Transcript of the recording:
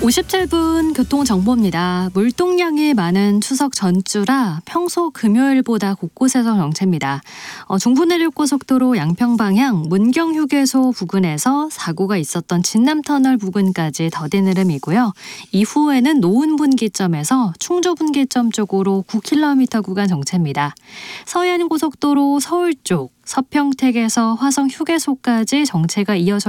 57분 교통정보입니다. 물동량이 많은 추석 전주라 평소 금요일보다 곳곳에서 정체입니다. 중부내륙고속도로 양평 방향 문경휴게소 부근에서 사고가 있었던 진남터널 부근까지 더딘 흐름이고요. 이후에는 노은분기점에서 충주분기점 쪽으로 9km 구간 정체입니다. 서해안고속도로 서울 쪽 서평택에서 화성휴게소까지 정체가 이어져